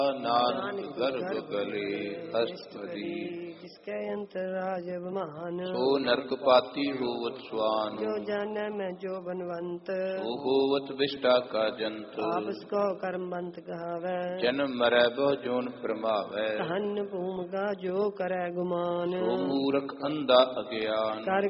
नानक गर्भ गले हस्तरी। जिसके अंतराज अभिमान सो नरक पाती होवत स्वान। जो जाने में जो बनवंत सो होवत विष्टा का जंत। आपस को कर्मवंत कहावे जन्म मरै बहु जोन प्रमावै। धन्य भूमि का जो करे गुमान। सो मूर्ख अंधा अज्ञान।